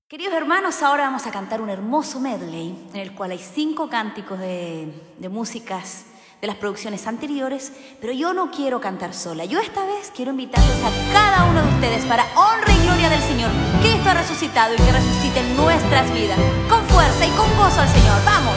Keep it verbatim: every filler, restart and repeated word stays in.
Queridos hermanos, ahora vamos a cantar un hermoso medley en el cual hay cinco cánticos de, de músicas de las producciones anteriores, pero yo no quiero cantar sola. Yo esta vez quiero invitarles a cada uno de ustedes para honra y gloria del Señor. Cristo ha resucitado y que resucite en nuestras vidas. Con fuerza y con gozo al Señor. ¡Vamos!